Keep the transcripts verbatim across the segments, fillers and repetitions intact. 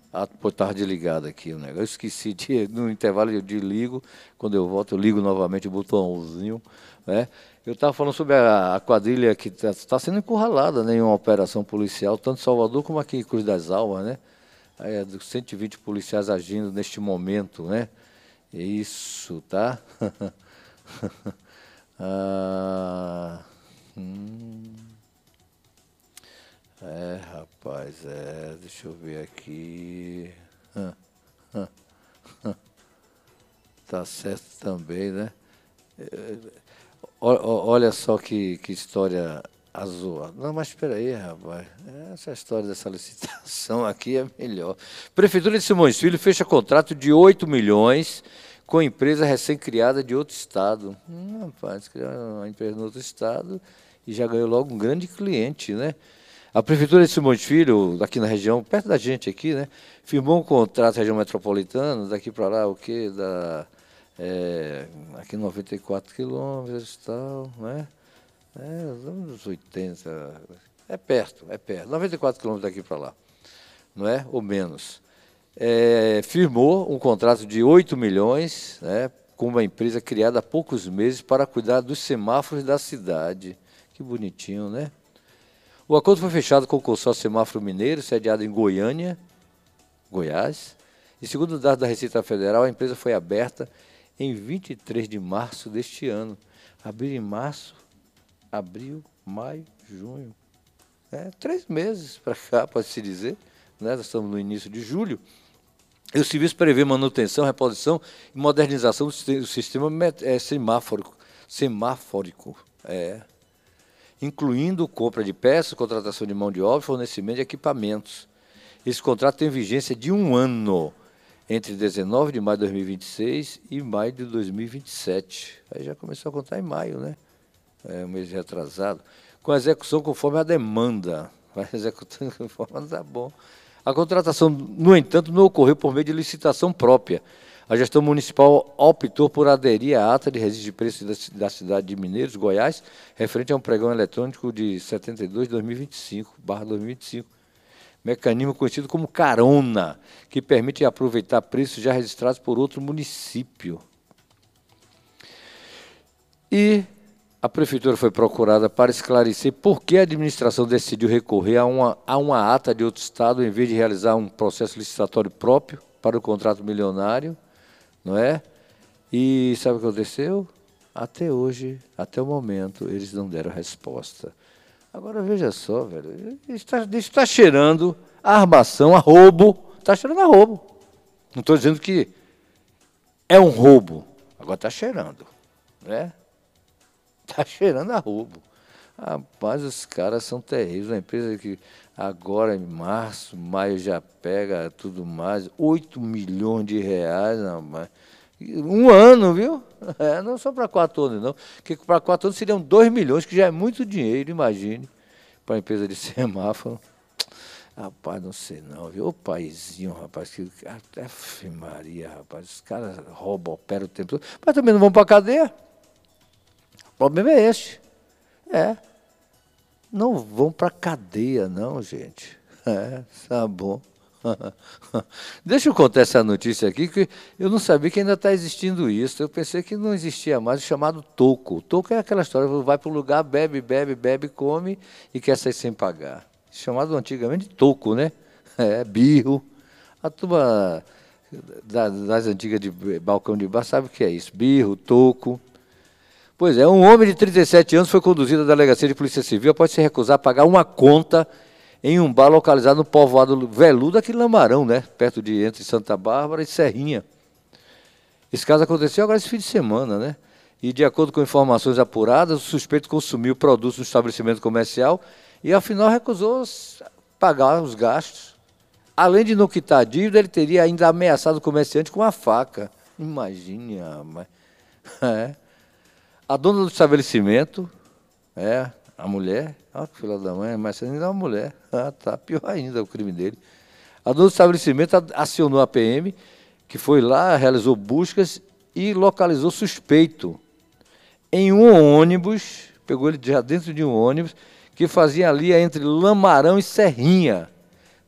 Ah, pô, estava desligado aqui o negócio. Eu esqueci, de, no intervalo eu desligo, quando eu volto eu ligo novamente o botãozinho, né? Eu estava falando sobre a, a quadrilha que está tá sendo encurralada, né, em uma operação policial, tanto em Salvador como aqui em Cruz das Almas, né? Aí, é, dos cento e vinte policiais agindo neste momento, né? Isso, tá? ah, hum. É, rapaz, é, deixa eu ver aqui. Hã, hã, hã. Tá certo também, né? É, o- o- olha só que, que história azul. Não, mas espera aí, rapaz. Essa história dessa licitação aqui é melhor. Prefeitura de Simões Filho fecha contrato de oito milhões com empresa recém-criada de outro estado. Hum, rapaz, criaram uma empresa no outro estado e já ganhou logo um grande cliente, né? A Prefeitura de Simões Filho, aqui na região, perto da gente aqui, né, firmou um contrato na região metropolitana, daqui para lá, o quê? Da, é, aqui noventa e quatro quilômetros e tal, né? É, uns oitenta, é perto, é perto, noventa e quatro quilômetros daqui para lá, não é? Ou menos. É, firmou um contrato de oito milhões, né, com uma empresa criada há poucos meses para cuidar dos semáforos da cidade. Que bonitinho, né? O acordo foi fechado com o consórcio Semáforo Mineiro, sediado em Goiânia, Goiás, e segundo dados da Receita Federal, a empresa foi aberta em vinte e três de março deste ano. Abril em março, abril, maio, junho. É, três meses para cá, pode-se dizer, né? Nós estamos no início de julho. E o serviço prevê manutenção, reposição e modernização do sistema é, semáforico. Semáforico, é. Incluindo compra de peças, contratação de mão de obra e fornecimento de equipamentos. Esse contrato tem vigência de um ano, entre dezenove de maio de dois mil e vinte e seis e maio de dois mil e vinte e sete. Aí já começou a contar em maio, né? É um mês retrasado. Com a execução conforme a demanda. Vai executando conforme está bom. A contratação, no entanto, não ocorreu por meio de licitação própria. A gestão municipal optou por aderir à ata de registro de preços da cidade de Mineiros, Goiás, referente a um pregão eletrônico de setenta e dois barra dois mil e vinte e cinco, barra dois mil e vinte e cinco, mecanismo conhecido como carona, que permite aproveitar preços já registrados por outro município. E a Prefeitura foi procurada para esclarecer por que a administração decidiu recorrer a uma, a uma ata de outro estado, em vez de realizar um processo licitatório próprio para o contrato milionário, não é? E sabe o que aconteceu? Até hoje, até o momento, eles não deram resposta. Agora, veja só, velho, isso está, isso está cheirando a armação, a roubo, está cheirando a roubo. Não estou dizendo que é um roubo, agora está cheirando, né? Está cheirando a roubo. Rapaz, os caras são terríveis. Uma empresa que agora, em março, maio, já pega tudo mais. oito milhões de reais, rapaz. Um ano, viu? É, não só para quatro anos, não. Porque para quatro anos seriam dois milhões, que já é muito dinheiro, imagine, para a empresa de semáforo. Rapaz, não sei não, viu? O paizinho, rapaz, que até Maria, rapaz, os caras roubam, operam o tempo todo, mas também não vão para a cadeia. O problema é este. É. Não vão para a cadeia, não, gente. É, tá bom. Deixa eu contar essa notícia aqui, que eu não sabia que ainda está existindo isso. Eu pensei que não existia mais o chamado toco. Toco é aquela história, vai para o lugar, bebe, bebe, bebe, come e quer sair sem pagar. Chamado antigamente de toco, né? É, birro. A turma das antigas de balcão de bar sabe o que é isso. Birro, toco. Pois é, um homem de trinta e sete anos foi conduzido à delegacia de polícia civil após se recusar a pagar uma conta em um bar localizado no povoado Veludo, aqui em Lamarão, né? Perto de entre Santa Bárbara e Serrinha. Esse caso aconteceu agora esse fim de semana, né? E, de acordo com informações apuradas, o suspeito consumiu produtos no estabelecimento comercial e, afinal, recusou pagar os gastos. Além de não quitar a dívida, ele teria ainda ameaçado o comerciante com uma faca. Imagine, mas... É. A dona do estabelecimento, é, a mulher, olha que filha da mãe, mas ainda é uma mulher, ah, tá, pior ainda o crime dele. A dona do estabelecimento acionou a P M, que foi lá, realizou buscas e localizou suspeito em um ônibus, pegou ele já dentro de um ônibus, que fazia ali entre Lamarão e Serrinha,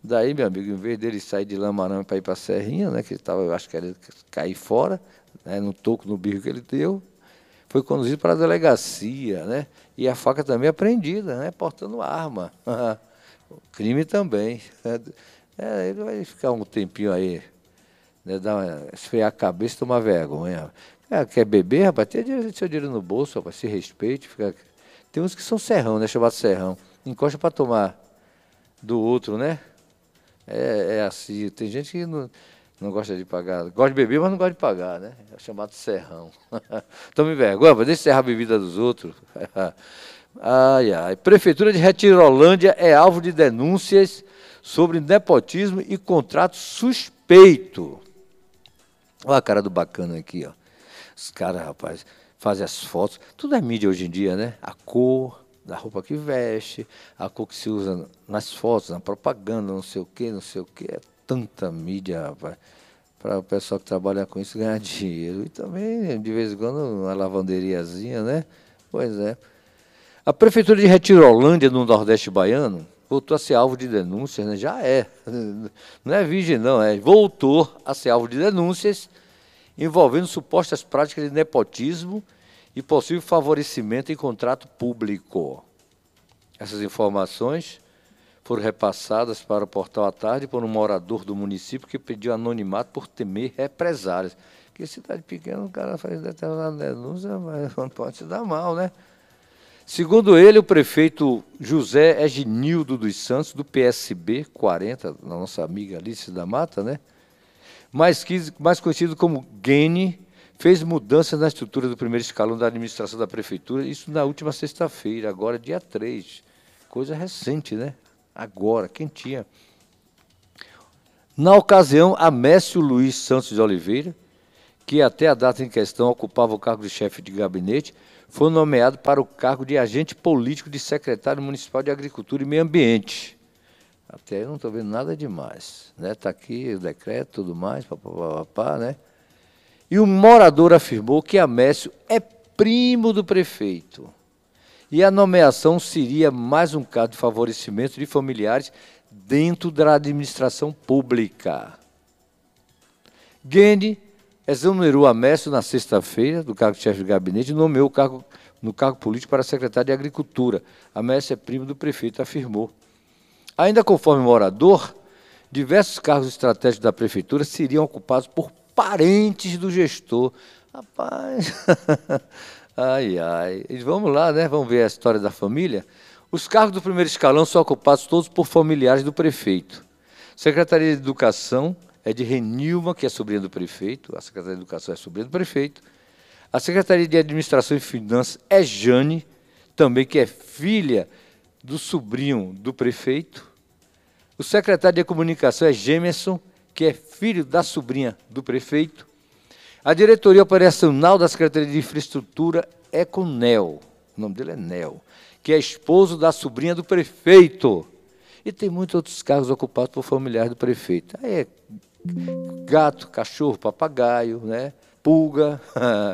Daí, meu amigo, em vez dele sair de Lamarão para ir para a Serrinha, né, que ele estava, eu acho que era cair fora, né, no toco, no birro que ele deu, foi conduzido para a delegacia, né? E a faca também apreendida, né? Portando arma. Crime também. É, ele vai ficar um tempinho aí, né? Dar uma, esfriar a cabeça e tomar vergonha. É, quer beber, rapaz? Tem dinheiro, seu dinheiro no bolso, rapaz, se respeite. Fica... Tem uns que são serrão, né? Chamado serrão. Encosta para tomar do outro, né? É, é assim. Tem gente que não, não gosta de pagar. Gosta de beber, mas não gosta de pagar, né? É chamado serrão. Tome vergonha, mas deixa serrar a bebida dos outros. Ai, ai. Prefeitura de Retirolândia é alvo de denúncias sobre nepotismo e contrato suspeito. Olha a cara do bacana aqui, ó. Os caras, rapaz, fazem as fotos. Tudo é mídia hoje em dia, né? A cor da roupa que veste, a cor que se usa nas fotos, na propaganda, não sei o quê, não sei o quê. É tanta mídia, rapaz, para o pessoal que trabalha com isso ganhar dinheiro. E também, de vez em quando, uma lavanderiazinha, né? Pois é. A Prefeitura de Retirolândia, no Nordeste Baiano, voltou a ser alvo de denúncias, né? Já é. Não é virgem, não, é. Voltou a ser alvo de denúncias envolvendo supostas práticas de nepotismo e possível favorecimento em contrato público. Essas informações foram repassadas para o Portal à Tarde por um morador do município que pediu anonimato por temer represálias. Porque cidade pequena, o cara faz determinada denúncia, mas não pode se dar mal, né? Segundo ele, o prefeito José Eginildo dos Santos, do P S B quarenta, da nossa amiga Alice da Mata, né? mais, mais conhecido como Gene, fez mudanças na estrutura do primeiro escalão da administração da prefeitura, isso na última sexta-feira, agora dia três. Coisa recente, né? Agora, quentinha. Na ocasião, Amécio Luiz Santos de Oliveira, que até a data em questão ocupava o cargo de chefe de gabinete, foi nomeado para o cargo de agente político de secretário municipal de Agricultura e Meio Ambiente. Até aí eu não estou vendo nada demais, né? Está aqui o decreto e tudo mais, papapá, né? E o morador afirmou que Amécio é primo do prefeito. E a nomeação seria mais um caso de favorecimento de familiares dentro da administração pública. Gene exonerou Amécio na sexta-feira do cargo de chefe de gabinete e nomeou o cargo, no cargo político para secretário de Agricultura. Amécio é primo do prefeito, afirmou. Ainda conforme morador, diversos cargos estratégicos da prefeitura seriam ocupados por parentes do gestor. Rapaz, ai, ai. E vamos lá, né? Vamos ver a história da família. Os cargos do primeiro escalão são ocupados todos por familiares do prefeito. Secretaria de Educação é de Renilma, que é sobrinha do prefeito. A Secretaria de Educação é sobrinha do prefeito. A Secretaria de Administração e Finanças é Jane, também que é filha do sobrinho do prefeito. O secretário de Comunicação é Gemerson, que é filho da sobrinha do prefeito. A diretoria operacional da Secretaria de Infraestrutura é com Nel, o nome dele é Nel, que é esposo da sobrinha do prefeito. E tem muitos outros cargos ocupados por familiares do prefeito. Aí é gato, cachorro, papagaio, né? Pulga.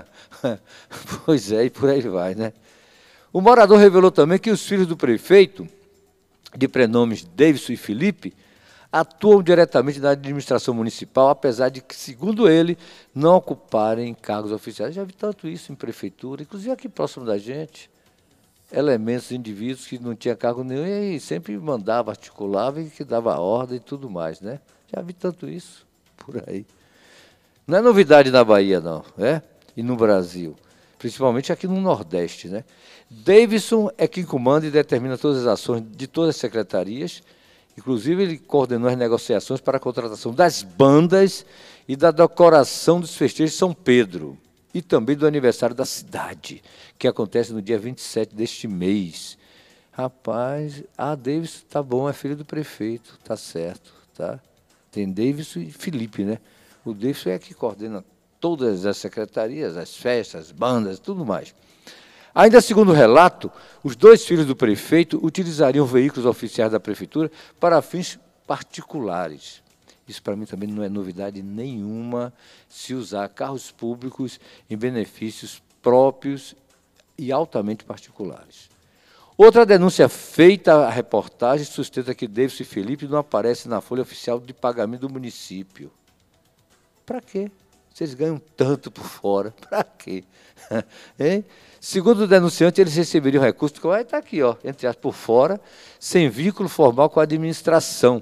Pois é, e por aí vai, né? O morador revelou também que os filhos do prefeito, de prenomes Davidson e Felipe, atuam diretamente na administração municipal, apesar de que, segundo ele, não ocuparem cargos oficiais. Já vi tanto isso em prefeitura, inclusive aqui próximo da gente, elementos, indivíduos que não tinham cargo nenhum e sempre mandava, articulava e que dava ordem e tudo mais, né? Já vi tanto isso por aí. Não é novidade na Bahia, não, é? E no Brasil, principalmente aqui no Nordeste, né? Davidson é quem comanda e determina todas as ações de todas as secretarias. Inclusive, ele coordenou as negociações para a contratação das bandas e da decoração dos festejos de São Pedro e também do aniversário da cidade, que acontece no dia vinte e sete deste mês. Rapaz, ah, Davidson, tá bom, é filho do prefeito, tá certo, tá? Tem Davidson e Felipe, né? O Davidson é que coordena todas as secretarias, as festas, as bandas, tudo mais. Ainda segundo o relato, os dois filhos do prefeito utilizariam veículos oficiais da prefeitura para fins particulares. Isso para mim também não é novidade nenhuma, se usar carros públicos em benefícios próprios e altamente particulares. Outra denúncia feita à reportagem sustenta que Davidson Felipe não aparece na folha oficial de pagamento do município. Para quê? Vocês ganham tanto por fora. Para quê? Hein? Segundo o denunciante, eles receberiam recurso, que vai estar aqui, ó, entre aspas, por fora, sem vínculo formal com a administração.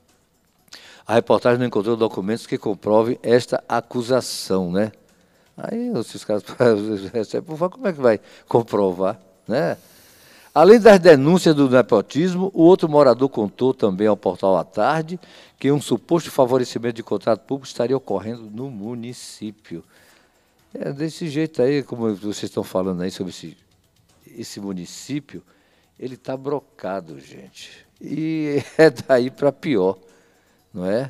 A reportagem não encontrou documentos que comprovem esta acusação, né? Aí, se os caras recebem por fora, como é que vai comprovar, né? Além das denúncias do nepotismo, o outro morador contou também ao Portal à Tarde que um suposto favorecimento de contrato público estaria ocorrendo no município. É desse jeito aí, como vocês estão falando aí sobre esse, esse município, ele está brocado, gente. E é daí para pior, não é?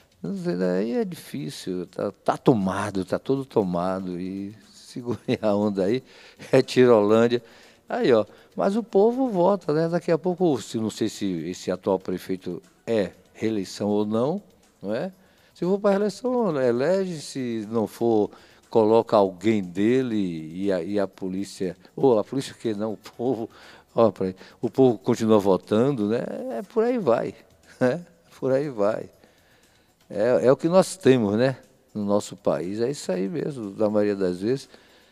Daí é difícil, está tá tomado, está todo tomado. E segurem a onda aí, é Tirolândia. Aí, ó, mas o povo vota, né? Daqui a pouco, se não sei se esse atual prefeito é reeleição ou não, não é? Se for para reeleição, elege, se não for, coloca alguém dele e a, e a polícia, ou a polícia que não, o povo, ó, pra, o povo continua votando, né? É por aí vai, né? Por aí vai. É, é o que nós temos, né? No nosso país, é isso aí mesmo, da maioria das vezes.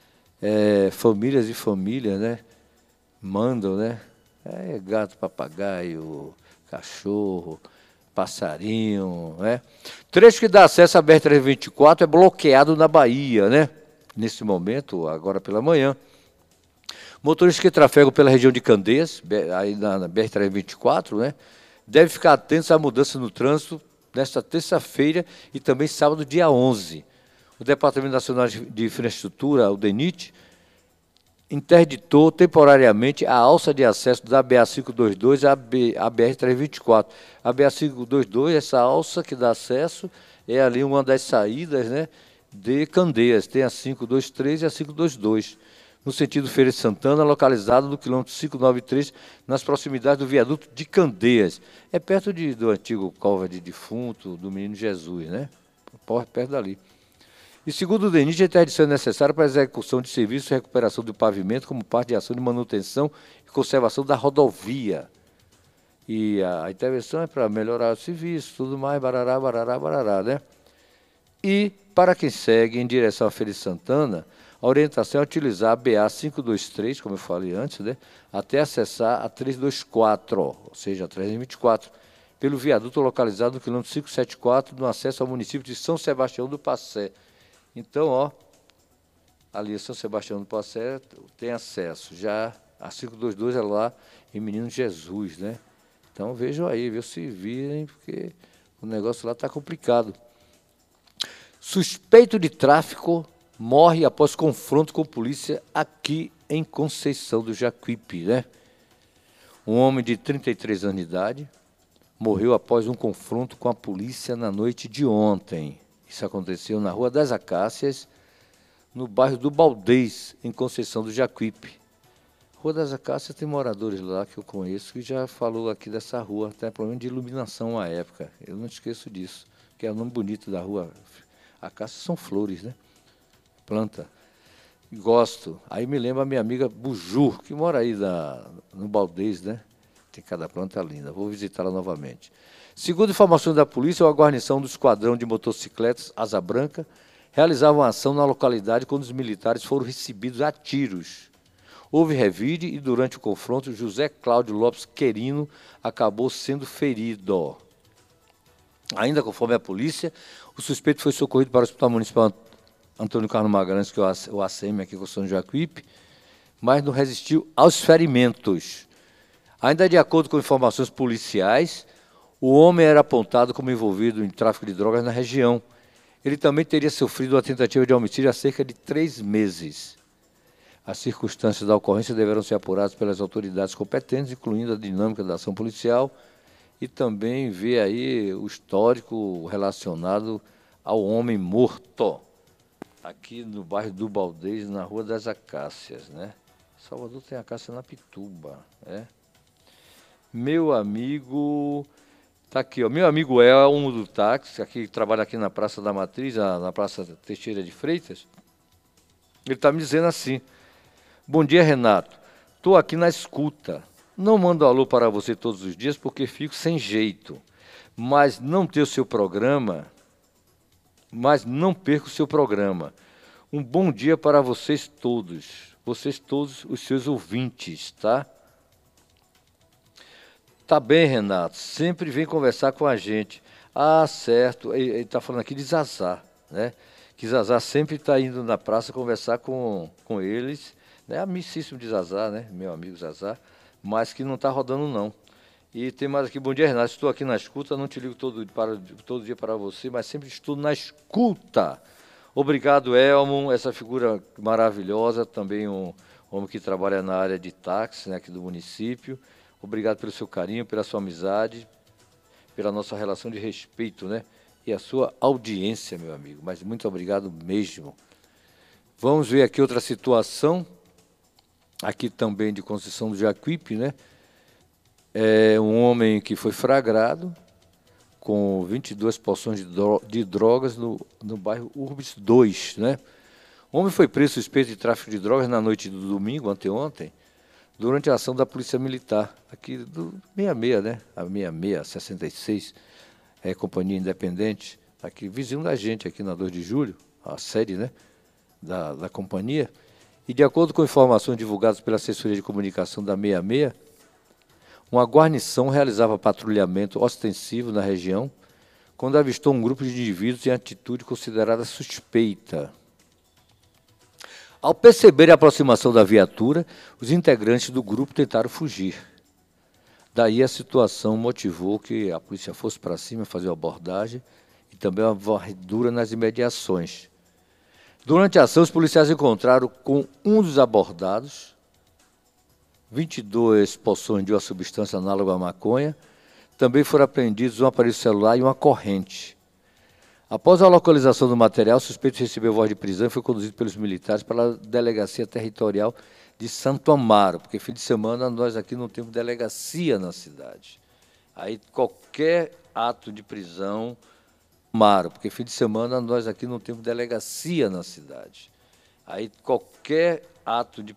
É, famílias e famílias, né? Mandam, né? É gato, papagaio, cachorro, passarinho, né? Trecho que dá acesso à B R trezentos e vinte e quatro é bloqueado na Bahia, né? Nesse momento, agora pela manhã. Motoristas que trafegam pela região de Candeias, aí na, na B R trezentos e vinte e quatro, né? Devem ficar atentos à mudança no trânsito nesta terça-feira e também sábado, dia onze. O Departamento Nacional de Infraestrutura, o DENIT, interditou temporariamente a alça de acesso da B A quinhentos e vinte e dois à B R trezentos e vinte e quatro. A B A quinhentos e vinte e dois, essa alça que dá acesso, é ali uma das saídas, né, de Candeias. Tem a quinhentos e vinte e três e a quinhentos e vinte e dois. No sentido Feira de Santana, localizado no quilômetro quinhentos e noventa e três, nas proximidades do viaduto de Candeias. É perto de, do antigo Cova de Defunto, do Menino Jesus, né? Perto dali. E segundo o DENIT, a interdição é necessária para a execução de serviços de recuperação do pavimento como parte de ação de manutenção e conservação da rodovia. E a intervenção é para melhorar o serviço, tudo mais, barará, barará, barará, né? E para quem segue em direção à Feira de Santana, a orientação é utilizar a B A quinhentos e vinte e três, como eu falei antes, né? Até acessar a trezentos e vinte e quatro, ou seja, a trezentos e vinte e quatro, pelo viaduto localizado no quilômetro quinhentos e setenta e quatro, no acesso ao município de São Sebastião do Passé. Então, ó, ali São Sebastião do Passé tem acesso. Já a quinhentos e vinte e dois é lá em Menino Jesus, né? Então, vejam aí, viu, se virem, porque o negócio lá está complicado. Suspeito de tráfico morre após confronto com polícia aqui em Conceição do Jacuípe, né? Um homem de trinta e três anos de idade morreu após um confronto com a polícia na noite de ontem. Isso aconteceu na Rua das Acácias, no bairro do Baldez, em Conceição do Jacuípe. Rua das Acácias tem moradores lá que eu conheço que já falou aqui dessa rua, até problema de iluminação à época. Eu não esqueço disso, que é o nome bonito da rua. Acácias são flores, né? Planta. Gosto. Aí me lembra a minha amiga Buju, que mora aí da, no Baldez, né? Tem cada planta linda. Vou visitá-la novamente. Segundo informações da polícia, a guarnição do esquadrão de motocicletas Asa Branca realizava uma ação na localidade quando os militares foram recebidos a tiros. Houve revide e, durante o confronto, José Cláudio Lopes Querino acabou sendo ferido. Ainda conforme a polícia, o suspeito foi socorrido para o Hospital Municipal Antônio Carlos Magalhães, que é o A C M aqui com o São Jacuípe, mas não resistiu aos ferimentos. Ainda de acordo com informações policiais, o homem era apontado como envolvido em tráfico de drogas na região. Ele também teria sofrido uma tentativa de homicídio há cerca de três meses. As circunstâncias da ocorrência deverão ser apuradas pelas autoridades competentes, incluindo a dinâmica da ação policial, e também ver aí o histórico relacionado ao homem morto, aqui no bairro do Baldez, na Rua das Acácias, né? Salvador tem acácia na Pituba, né? Meu amigo... Está aqui, ó. Meu amigo Elmo do táxi, aqui, trabalha aqui na Praça da Matriz, na Praça Teixeira de Freitas. Ele está me dizendo assim: bom dia, Renato. Estou aqui na escuta. Não mando alô para você todos os dias porque fico sem jeito. Mas não ter o seu programa, mas não perca o seu programa. Um bom dia para vocês todos, vocês todos os seus ouvintes, tá? Tá bem, Renato, sempre vem conversar com a gente. Ah, certo, ele está falando aqui de Zazá, né? Que Zazá sempre está indo na praça conversar com, com eles, né? Amicíssimo de Zazá, né? Meu amigo Zazá, mas que não está rodando, não. E tem mais aqui, bom dia, Renato, estou aqui na escuta, não te ligo todo, para, todo dia para você, mas sempre estou na escuta. Obrigado, Elmo, essa figura maravilhosa, também um homem que trabalha na área de táxi, né, aqui do município. Obrigado pelo seu carinho, pela sua amizade, pela nossa relação de respeito, né? E a sua audiência, meu amigo. Mas muito obrigado mesmo. Vamos ver aqui outra situação, aqui também de Conceição do Jacuípe, né? É um homem que foi flagrado com vinte e duas porções de, dro de drogas no, no bairro Urbis dois, né? O homem foi preso suspeito de tráfico de drogas na noite do domingo, anteontem, durante a ação da Polícia Militar, aqui do sessenta e seis, né? A sessenta e seis, sessenta e seis, é companhia independente, aqui vizinho da gente, aqui na dois de julho, a sede, né? Da, da companhia. E de acordo com informações divulgadas pela assessoria de comunicação da sessenta e seis, uma guarnição realizava patrulhamento ostensivo na região quando avistou um grupo de indivíduos em atitude considerada suspeita. Ao perceber a aproximação da viatura, os integrantes do grupo tentaram fugir. Daí a situação motivou que a polícia fosse para cima fazer uma abordagem e também uma varredura nas imediações. Durante a ação, os policiais encontraram com um dos abordados vinte e duas porções de uma substância análoga à maconha. Também foram apreendidos um aparelho celular e uma corrente. Após a localização do material, o suspeito recebeu voz de prisão e foi conduzido pelos militares para a Delegacia Territorial de Santo Amaro, porque fim de semana nós aqui não temos delegacia na cidade. Aí qualquer ato de prisão, Amaro, porque fim de semana nós aqui não temos delegacia na cidade. Aí qualquer ato de